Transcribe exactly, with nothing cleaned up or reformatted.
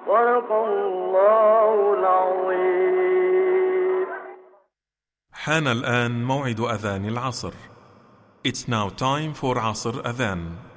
صدق الله العظيم. حان الآن موعد أذان العصر. It's now time for عصر أذان.